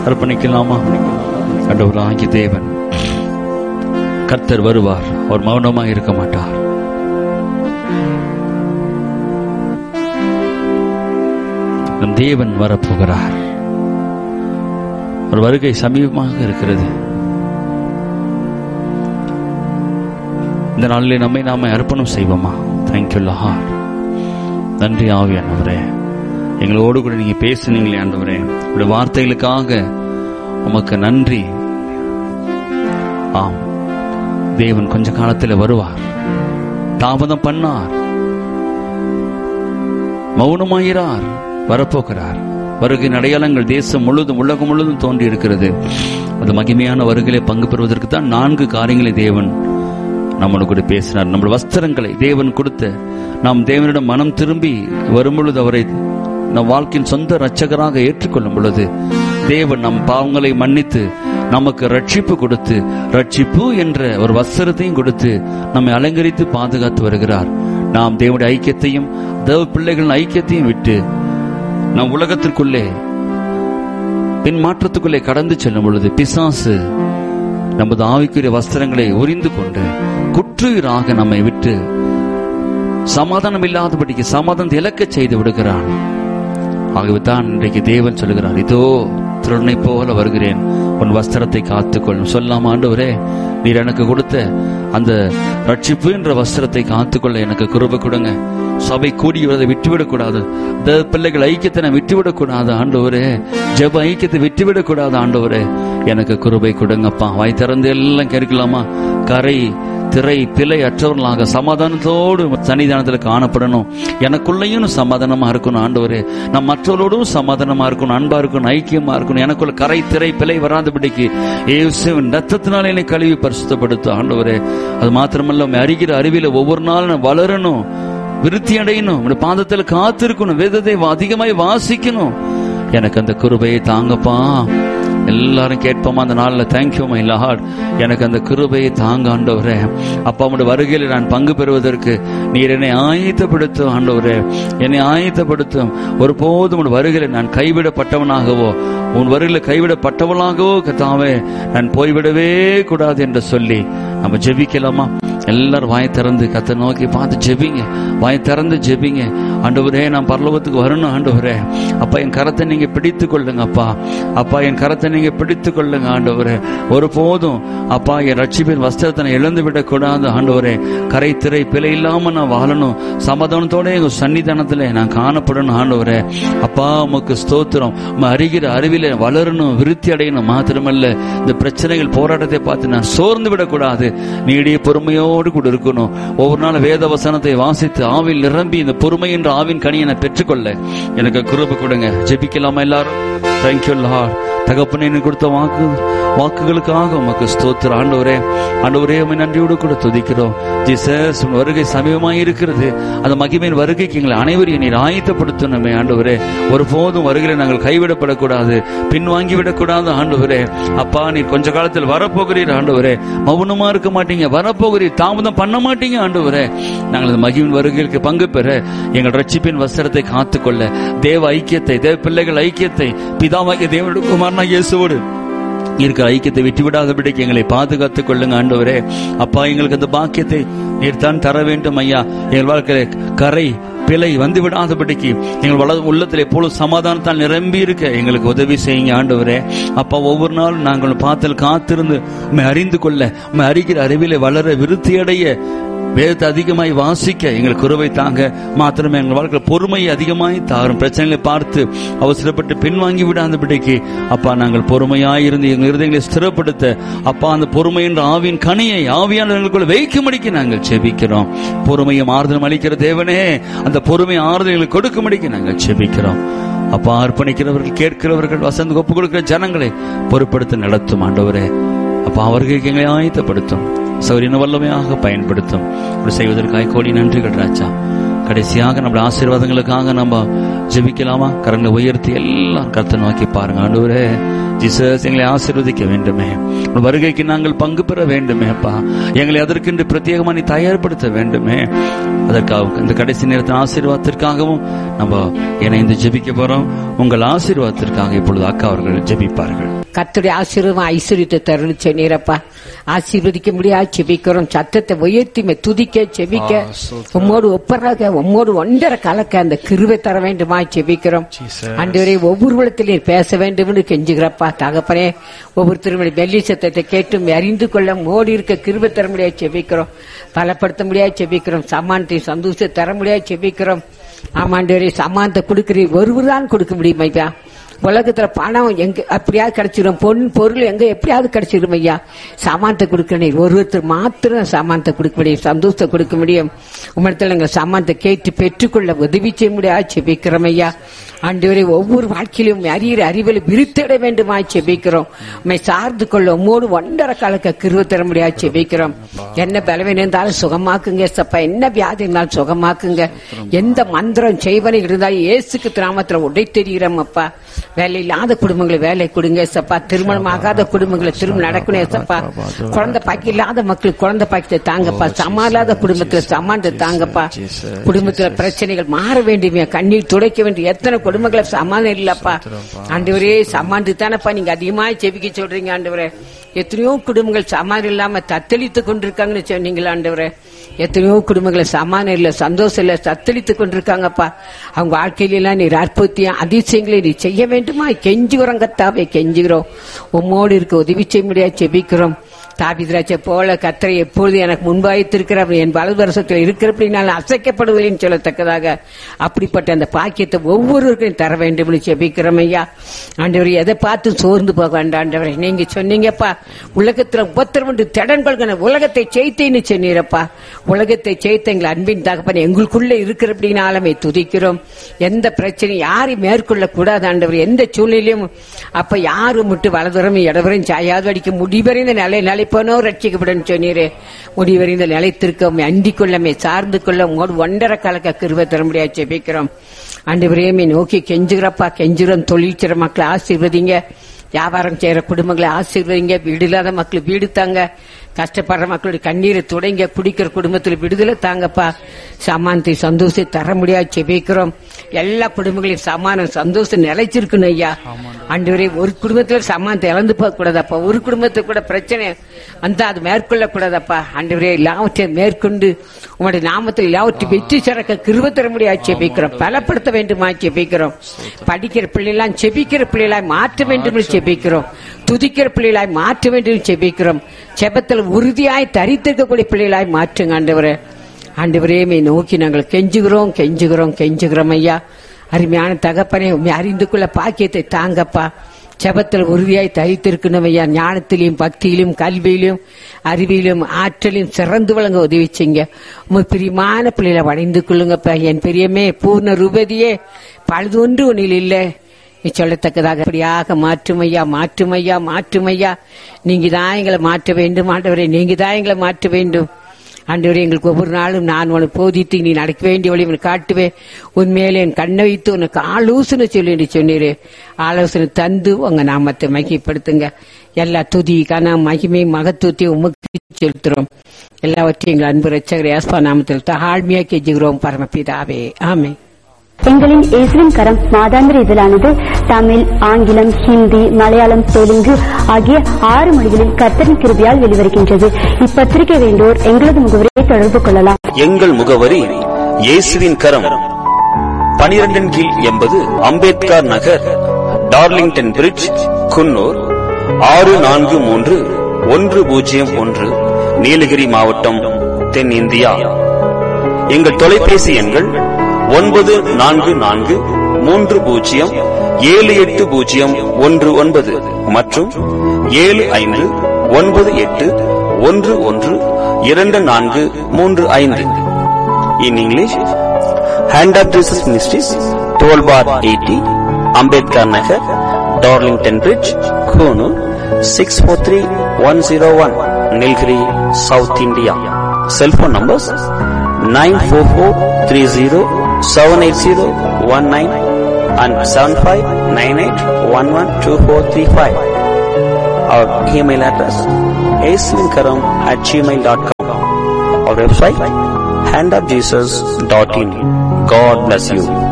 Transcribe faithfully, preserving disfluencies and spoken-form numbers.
அர்ப்பணிக்கலாமா? ஆண்டவராகிய தேவன் கர்த்தர் வருவார். அவர் மௌனமாக இருக்க மாட்டார். நம் தேவன் வரப்போகிறார். ஒரு வருகை சமீபமாக இருக்கிறது. இந்த நாளிலே நம்மை நாம அர்ப்பணம் செய்வோமா? Thank you Lord. நன்றி ஆவியானவரே, எங்களோடு கூட நீங்க பேசுனீங்களே ஆண்டவரே, உங்களுடைய வார்த்தைகளுக்காக உமக்கு நன்றி. ஆம், தேவன் கொஞ்ச காலத்தில் வருவார். தாமதம் பண்ணார், மௌனமாயிரார், வரப்போகிறார். வருகையின் அடையாளங்கள் தேசம் முழுவதும் உலகம் முழுவதும் தோன்றி இருக்கிறது. அது மகிமையான வருகையிலே பங்கு பெறுவதற்கு தான் நான்கு காரியங்களை தேவன் நம்மளோட கூட பேசினார். நம்முடைய வஸ்திரங்களை தேவன் கொடுத்த நாம் தேவனிடம் மனம் திரும்பி வரும் பொழுது, அவரை நம் வாழ்க்கையின் சொந்த இரட்சகராக ஏற்றுக்கொள்ளும் பொழுது, தேவன் நம் பாவங்களை மன்னித்து நமக்கு ரட்சிப்பு கொடுத்து, ரட்சிப்பு என்ற ஒரு வஸ்திரத்தையும் கொடுத்து நம்மை அலங்கரித்து பாதுகாத்து வருகிறார். நாம் தேவனுடைய ஐக்கியத்தையும் தேவ பிள்ளைகளின் ஐக்கியத்தையும் விட்டு நம் உலகத்திற்குள்ளே பின் மாற்றத்துக்குள்ளே கடந்து செல்லும் பொழுது, பிசாசு நமது ஆவிக்குரிய வஸ்திரங்களை உரிந்து கொண்டு குற்றுயிராக நம்மை விட்டு சமாதானம் இல்லாதபடிக்கு சமாதானத்தை இழக்க செய்து விடுகிறான். ஆகவே தான் இன்றைக்கு தேவன் சொல்லுகிறார், இதோ திருடனை போல வருகிறேன், உன் வஸ்திரத்தை காத்துக்கொள்ளும். சொல்லாம, ஆண்டவரே, நீர் எனக்கு கொடுத்த அந்த ரட்சிப்பு என்ற வஸ்திரத்தை காத்துக்கொள்ள எனக்கு கிருபை கொடுங்க. சபை கூடி விட்டுவிடக் கூடாது. தேவ பிள்ளைகள் ஐக்கியத்தை நான் விட்டுவிடக் கூடாது ஆண்டவரே. ஜெப ஐக்கியத்தை விட்டுவிடக் கூடாது ஆண்டவரே. எனக்கு கிருபை கொடுங்கப்பா. வாய் திறந்து எல்லாம் கேட்கலாமா? கரை திரை பிழை அற்றவர்களாக சமாதானத்தோடு சன்னிதானத்தில் காணப்படணும். எனக்குள்ளையும் சமாதானமா இருக்கணும் ஆண்டவரே. நான் மற்றவரோடும் சமாதானமா இருக்கணும், அன்பா இருக்கணும், ஐக்கியமா இருக்கணும். எனக்குள்ள கரை திரை பிழை வராதபடிக்கு இயேசுவின் ரத்தத்தினால என்னை கழுவி பரிசுத்தப்படுத்தும் ஆண்டவரே. அது மாத்திரமல்ல, அறிகிற அறிவில ஒவ்வொரு நாளும் வளரணும், விருத்தி அடையணும், பாதத்தில் காத்திருக்கணும், வேதத்தை அதிகமாய் வாசிக்கணும். எனக்கு அந்த கிருபையை தாங்கப்பா. எல்லாரும் கேட்போமா அந்த நாளில்? Thank you my Lord. எனக்கு அந்த கிருபையை தாங்க ஆண்டவரே. அப்பா, உம்முடைய வருகையில் நான் பங்கு பெறுவதற்கு நீர் என்னை ஆயத்தப்படுத்தும் ஆண்டவரே. என்னை ஆயத்தப்படுத்தும். ஒருபோதும் உன் வருகையில் நான் கைவிடப்பட்டவனாகவோ, உன் வருகையில் கைவிடப்பட்டவனாகவோ கர்த்தாவே நான் போய்விடவே கூடாது என்று சொல்லி நம்ம ஜெபிக்கலாமா? எல்லாரும் வாய் திறந்து கத்தை நோக்கி பார்த்து ஜெபிங்க. வாய் திறந்து ஜெபிங்க. ஆண்டவரே, நான் பரலோகத்துக்கு வரணும் ஆண்டவரே. அப்பா, என் கரத்தை நீங்க பிடித்து கொள்ளுங்க அப்பா. அப்பா, என் கரத்தை நீங்க பிடித்து கொள்ளுங்க ஆண்டவரே. ஒரு போதும் அப்பா என் ரட்சிப்பின் வஸ்திரத்தை நான் இழந்து விடக்கூடாது ஆண்டவரே. கரை திரை பிழை இல்லாம நான் வாழணும். சமாதானத்தோட எங்க சன்னிதானத்துல நான் காணப்படணும் ஆண்டவரே. அப்பா, உமக்கு ஸ்தோத்திரம். அறிகிற அறிவில வளரணும், விருத்தி அடையணும். மாத்திரமல்ல, இந்த பிரச்சனைகள் போராட்டத்தை பார்த்து நான் சோர்ந்து விடக்கூடாது. நீடிய பொறுமையோடு கூட இருக்கணும். ஒவ்வொரு நாள் வேத வசனத்தை வாசித்து ஆவில் நிரம்பி இந்த பொறுமை என்ற ஆவின் கனியை நான் பெற்றுக்கொள்ள எனக்கு கிருபை கொடுங்க. ஜெபிக்கலாமா எல்லாரும்? Thank you Lord. தகப்பனே, கொடுத்த வாக்கு வாக்குகளுக்காக உமக்கு ஸ்தோத்திரம் ஆண்டவரே. ஆண்டவரே, உம்மை நன்றியோடு கூட துதிக்கிறோம். ஜீசஸ், உன் வருகை சமீபமாய் இருக்கிறது. அந்த மகிமையின் வருகைக்கு எங்களை அனைவரையும் நீர் ஆயத்தப்படுத்தணுமே ஆண்டவரே. ஒரு போதும் வருகையில நாங்கள் கைவிடப்படக்கூடாது, பின்வாங்கிவிடக்கூடாது ஆண்டவரே. அப்பா, நீர் கொஞ்ச காலத்தில் வரப்போகிறீர் ஆண்டவரே. மௌனமா இருக்க மாட்டீங்க, வரப்போகிறீர், தாமதம் பண்ண மாட்டீங்க ஆண்டவரே. நாங்கள் அந்த மகிமையின் வருகைக்கு பங்கு பெற எங்கள் ரட்சிப்பின் வஸ்திரத்தை காத்துக்கொள்ள, தேவ ஐக்கியத்தை, தேவ பிள்ளைகள் ஐக்கியத்தை, பிதாவாகிய தேவனுடைய குமாரனாகிய இயேசுவோடு இருக்கிற ஐக்கியத்தை விட்டுவிடாதபடிக்கு எங்களை பாதுகாத்துக் கொள்ளுங்க ஆண்டவரே. அப்பா, எங்களுக்கு அந்த பாக்கியத்தை நீர் தான் தர வேண்டும் ஐயா. எங்கள் வாழ்க்கையில கரை பிழை வந்து விடாதபடிக்கு எங்கள் வள உள்ளத்தில் எப்பொழுது சமாதானத்தால் நிரம்பி இருக்க எங்களுக்கு உதவி செய்யுங்க ஆண்டவரே. அப்பா, ஒவ்வொரு நாளும் நாங்கள் பார்த்தல் காத்திருந்து உண்மை அறிந்து கொள்ள, உண்மை அறிகிற அறிவிலே வளர, விருத்தியடைய, வேதத்தை அதிகமாய் வாசிக்க எங்களுக்கு கிருபை தாங்க. மாத்திரமே எங்கள் வாழ்க்கை பொறுமையை அதிகமாய் தாரும். பிரச்சனைகளை பார்த்து அவசரப்பட்டு பின்வாங்கி விடாதபடிக்கு அப்பா நாங்கள் பொறுமையாயிருந்து எங்கள் இருதயங்களை ஸ்திரப்படுத்த, அப்பா அந்த பொறுமை என்ற ஆவியின் கனியை ஆவியானவர்களுக்குள்ள வைக்கும்படிக்கு நாங்கள் செபிக்கிறோம். பொறுமையும் ஆறுதலும் அளிக்கிற தேவனே, அந்த பொறுமை ஆறுதல்களை கொடுக்கும்படிக்கு நாங்கள் செபிக்கிறோம். அப்பா, அர்ப்பணிக்கிறவர்கள், கேட்கிறவர்கள், வசந்து ஒப்புக் கொடுக்கிற ஜனங்களை பொறுப்படுத்த நடத்தும் ஆண்டவரே. அப்பா, அவர்களுக்கு எங்களை ஆயத்தப்படுத்தும், சௌரியன வல்லமையாக பயன்படுத்தும். செய்வதற்காக கோடி நன்றிகள் ராஜா. கடைசியாக நம்முடைய ஆசீர்வாதங்களுக்காக நம்ம ஜெபிக்கலாமா? கரங்களை உயர்த்தி எல்லாம் கர்த்தரை நோக்கி பாருங்க. ஆண்டவரே ஜீசஸ், எங்களை ஆசீர்வதிக்க வேண்டுமே, வருகைக்கு நாங்கள் பங்கு பெற வேண்டுமே அப்பா, எங்களை அதற்கென்று பிரத்யேகமா நீ தயார்படுத்த வேண்டுமே. அதற்காக இந்த கடைசி நேரத்தின் ஆசீர்வாதத்திற்காகவும் நம்ம இணைந்து ஜெபிக்க போறோம். உங்கள் ஆசீர்வாதத்திற்காக இப்பொழுது அக்கா அவர்கள் ஜெபிப்பார்கள். கர்த்தருடைய ஆசீர்வாதம் ஐஸ்வர்யத்தை தருணம் சொன்னீரப்பா, ஆசீர்வதிக்க முடியாது செபிக்கிறோம். சத்தத்தை உயர்த்தி துதிக்க செபிக்க உம்மோடு ஒப்பராக உம்மோடு ஒன்றரை கலக்க அந்த கிருபை தர வேண்டுமா செபிக்கிறோம். ஆண்டவரே, ஒவ்வொரு இடத்திலையும் பேச வேண்டும் கெஞ்சுகிறப்பா தகப்பனே. ஒவ்வொருத்தருடைய வெள்ளி சத்தத்தை கேட்டும் அறிந்து கொள்ள மோடி இருக்க கிருபை தர முடியாது செபிக்கிறோம். பலப்படுத்த முடியாது செபிக்கிறோம். சமானத்தை சந்தோஷத்தை தர முடியாது செபிக்கிறோம். ஆமாண்டவரே, சமானத்தை கொடுக்கிறீர், ஒருவர் தான் கொடுக்க முடியும் ஐயா. உலகத்துல பணம் எங்க அப்படியாவது கிடைச்சிடும், பொன் பொருள் எங்க எப்படியாவது கிடைச்சிடும் ஐயா. சாமானத்தை கொடுக்க நீர் ஒருத்தர் மாத்திரம் சாமானத்தை கொடுக்க முடியும், சந்தோஷத்தை கொடுக்க முடியும். உம்மிடத்துல எங்க சாமானத்தை கேட்டு பெற்றுக்கொள்ள உதவி செய்ய முடியாது செபிக்கிறோம் ஐயா. ஆண்டவரே, ஒவ்வொரு வாழ்க்கையிலும் அறிகிற அறிவில் விருத்திட வேண்டுமா செபிக்கிறோம். உண்மை சார்ந்து கொள்ள உம்மோடு ஒன்றரை கலக்க கிருபை தர முடியாது செபிக்கிறோம். என்ன பலவீனம் இருந்தாலும் சுகமாக்குங்க சப்பா, என்ன வியாதி இருந்தாலும் சுகமாக்குங்க. எந்த மந்திரம் செய்வனை இருந்தாலும் இயேசுக்கு நாமத்துல உடை தெரிகிறோம் அப்பா. வேலை இல்லாத குடும்பங்களை வேலை கொடுங்க சப்பா, திருமணம் ஆகாத குடும்பங்களை திருமணம் நடக்கணும் சப்பா. குழந்தை பாக்கி இல்லாத மக்களுக்கு குழந்தை பாக்கியத்தை தாங்கப்பா. சமாளாத குடும்பத்துல சமானத்தை தாங்கப்பா. குடும்பத்துல பிரச்சனைகள் மாற வேண்டுமே, கண்ணீர் துடைக்க வேண்டிய எத்தனை குடும்பங்களை சமாதானம் இல்லப்பா. ஆண்டவரே, சமாந்து தானப்பா நீங்க அதிகமா செபிக்க சொல்றீங்க ஆண்டவரே. எத்தனையோ குடும்பங்கள் சமாதானம் இல்லாம தத்தளித்து கொண்டிருக்காங்கன்னு சொன்னீங்களா ஆண்டவரே. எத்தனையோ குடும்பங்களை சமாதானம் இல்ல, சந்தோஷம் இல்ல, தத்தளித்து கொண்டிருக்காங்கப்பா. அவங்க வாழ்க்கையிலாம் நீர் அற்புதத்தையும் அதிசயங்களை நீ செய்ய வேண்டுமா கெஞ்சுகிறோம் கத்தாவே, கெஞ்சுகிறோம். உம்மோடு இருக்க உதவி செய்ய முடியாது செபிக்கிறோம். தாவீதுராஜை போல கர்த்தரை எப்பொழுது எனக்கு முன்பாய்த்திருக்கிறார், என் வலதுவரசத்தில் இருக்கிறபடி நான் அசைக்கப்படுவதில்லைன்னு சொல்லத்தக்கதாக அப்படிப்பட்ட அந்த பாக்கியத்தை ஒவ்வொருவருக்கும் தர வேண்டும் செபிக்கிறோம் ஐயா. ஆண்டவரை எதை பார்த்து சோர்ந்து போக வேண்டாம் ஆண்டவரை. நீங்க சொன்னீங்கப்பா, உலகத்துல உபத்திரம் திடன் கொள்கிற உலகத்தை செய்தேன்னு சொன்னீரப்பா. உலகத்தை செய்த எங்கள் அன்பின் தகப்பன் எங்களுக்குள்ள இருக்கிறபடினாலுமே துதிக்கிறோம். எந்த பிரச்சனையும் யாரையும் மேற்கொள்ள கூடாது ஆண்டவர். எந்த சூழ்நிலையும் அப்ப யாரும் விட்டு வலதுரம் இடவரையும் சாயாது அடிக்க முடிவறிந்த நிலை நிலைப்பனோ ரட்சிக்கப்படும் சொன்னீரே. முடிவறிந்த நிலைத்திருக்க அண்டிக் கொள்ளமே சார்ந்து கொள்ள உங்களோடு ஒன்றரை கலக்க கிருபை தர முடியாது ஜெபிக்கிறோம். ஆண்டவரே, நோக்கி கெஞ்சுகிறப்பா, கெஞ்சுகிறோம். தொழில் செய்ற மக்களை ஆசீர்வதிங்க, வியாபாரம் செய்யற குடும்பங்களை ஆசீர்வதிங்க, வீடு இல்லாத மக்கள் வீடு தாங்க, கஷ்டப்படுற மக்களுடைய கண்ணீரை துடைங்க, குடிக்கிற குடும்பத்தில் விடுதலை தாங்கப்பா. சமானத்தை சந்தோஷத்தை தர முடியாது செபிக்கிறோம். எல்லா குடும்பங்களையும் சமானம் சந்தோஷம் நிலைச்சிருக்கணும் ஐயா. ஆண்டவரே, ஒரு குடும்பத்துல சமானத்தை இழந்து போக கூடாதப்பா. ஒரு குடும்பத்துக்கு கூட பிரச்சனை அந்த அது மேற்கொள்ள கூடாதப்பா. ஆண்டவரே, எல்லாவற்றையும் மேற்கொண்டு உங்களுடைய நாமத்தில் எல்லாவற்றையும் வெற்றி சிறக்க கிருபை தர முடியாது செபிக்கிறோம். பலப்படுத்த வேண்டுமா செபிக்கிறோம். படிக்கிற பிள்ளைகளாம் செபிக்கிற பிள்ளைகளாய் மாற்ற வேண்டும் செபிக்கிறோம். துதிக்கிற பிள்ளைகளாய் மாற்ற வேண்டும் செபிக்கிறோம். செபத்தில் உறுதியாய் தரித்திருக்கக்கூடிய பிள்ளைகளாய் மாற்றுங்க ஆண்டவரே. ஆண்டவரே, நோக்கி நாங்கள் கெஞ்சுகிறோம் கெஞ்சுகிறோம் கெஞ்சுகிறோம் ஐயா. அருமையான தகப்பனே, உண்மை அறிந்து கொள்ள பாக்கியத்தை தாங்கப்பா. செபத்தில் உறுதியாய் தரித்திருக்கணும் ஐயா. ஞானத்திலையும் பக்தியிலும் கல்வியிலும் அறிவிலும் ஆற்றலையும் சிறந்து வழங்க உதவி செய்யுங்க. உங்க பிரியமான பிள்ளைகளை வணைந்து கொள்ளுங்கப்பா. என் பெரியமே பூர்ண ரூபதியே, பழுது ஒன்று ஒன்றில் இல்லை சொல்லத்தக்கதாக அப்படியாக மாற்றுமையா மாற்றுமையா மாற்றுமையா. நீங்க தான் எங்களை மாற்ற வேண்டும் ஆண்டவரே, நீங்க தான் எங்களை மாற்ற வேண்டும் ஆண்டவரே. எங்களுக்கு ஒவ்வொரு நாளும் நான் உனக்கு போதித்து நீ நடக்க வேண்டிய வழி உனக்கு காட்டுவேன். உண்மையிலே என் கண்ணை வைத்து உனக்கு ஆலோசனை சொல்லி சொன்னீரு. ஆலோசனை தந்து உங்க நாமத்தை மகிமைப்படுத்துங்க. எல்லா துதி கன மகிமை மகத்துவத்தையும் உமக்கு செலுத்துறோம். எல்லாவற்றையும் எங்கள் அன்பு ரட்சகர் யாஸ்பா நாமத்தில் தாழ்மையா கெஞ்சுகிறோம் பரமபிதாவே, ஆமே. எங்களின் இயேசுவின் கரம் மாதாந்திர இதழானது தமிழ், ஆங்கிலம், ஹிந்தி, மலையாளம், தெலுங்கு ஆகிய ஆறு மொழிகளில் கர்த்தரின் கிருபையால் வெளிவருகின்றது. இப்பத்திரிகை வேண்டோர் எங்களது முகவரியை தொடர்பு கொள்ளலாம். எங்கள் முகவரி இயேசுவின் கரம், பனிரெண்டின் கீழ் எண்பது அம்பேத்கர் நகர், டார்லிங்டன் பிரிட்ஜ், குன்னூர் ஆறு நான்கு மூன்று ஒன்று பூஜ்ஜியம் ஒன்று, நீலகிரி மாவட்டம், தென்னிந்தியா. எங்கள் தொலைபேசி எண்கள் ஒன்பது நான்கு நான்கு மூன்று பூஜ்ஜியம் ஏழு எட்டு பூஜ்ஜியம் ஒன்று ஒன்பது மற்றும் ஏழு ஐந்து ஒன்பது எட்டு ஒன்று ஒன்று இரண்டு நான்கு மூன்று ஐந்து. In English, hand of Jesus ministries, twelve bar eighty, Ambedkar Nagar, Darlington bridge, Coonoor six four three one zero one, Nilgiri, south India. Cellphone numbers nine four four three zero seven eight zero one nine and seven five nine eight one one two four three five. Our email address aswinkaram at gmail dot com. Our website hand of jesus dot in. God bless you.